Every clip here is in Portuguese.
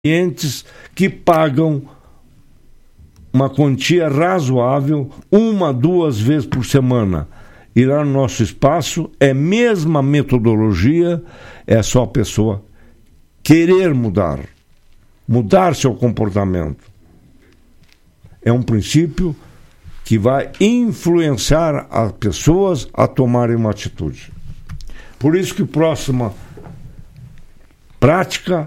clientes que pagam uma quantia razoável 1-2 vezes por semana. Ir lá no nosso espaço é a mesma metodologia, é só a pessoa querer mudar seu comportamento. É um princípio que vai influenciar as pessoas a tomarem uma atitude. Por isso que a próxima prática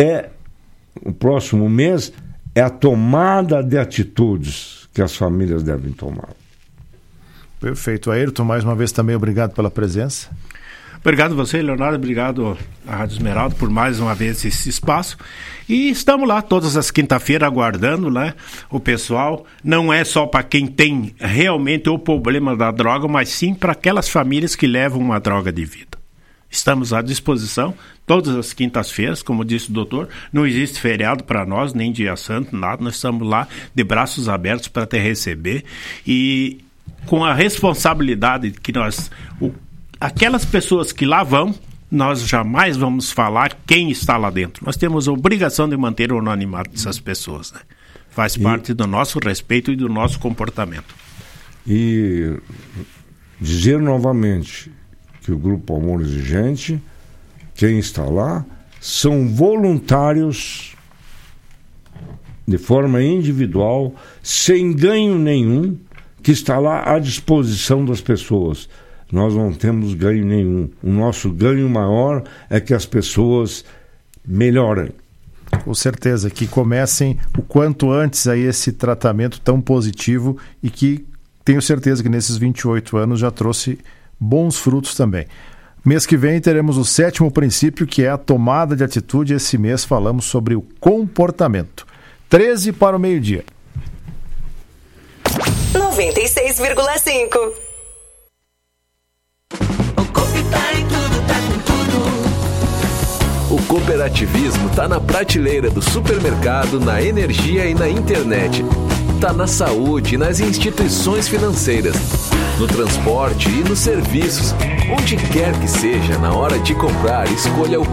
o próximo mês é a tomada de atitudes que as famílias devem tomar. Perfeito. Ayrton, mais uma vez também obrigado pela presença. Obrigado a você, Leonardo, obrigado à Rádio Esmeralda por mais uma vez esse espaço. E estamos lá todas as quinta-feiras aguardando, né, o pessoal. Não é só para quem tem realmente o problema da droga, mas sim para aquelas famílias que levam uma droga de vida. Estamos à disposição todas as quintas-feiras, como disse o doutor, não existe feriado para nós, nem dia santo, nada. Nós estamos lá de braços abertos para te receber e com a responsabilidade que aquelas pessoas que lá vão, nós jamais vamos falar quem está lá dentro. Nós temos a obrigação de manter o anonimato dessas pessoas, né? Faz parte do nosso respeito e do nosso comportamento. E dizer novamente que o Grupo Amor Exigente, quem está lá, são voluntários de forma individual, sem ganho nenhum, que está lá à disposição das pessoas. Nós não temos ganho nenhum. O nosso ganho maior é que as pessoas melhorem. Com certeza, que comecem o quanto antes aí esse tratamento tão positivo e que tenho certeza que nesses 28 anos já trouxe bons frutos também. Mês que vem teremos o 7º princípio, que é a tomada de atitude. Esse mês falamos sobre o comportamento. 13 para o meio-dia. 96,5. O Coop tá em tudo, tá com tudo. O cooperativismo tá na prateleira do supermercado, na energia e na internet. Tá na saúde e nas instituições financeiras, no transporte e nos serviços. Onde quer que seja, na hora de comprar, escolha o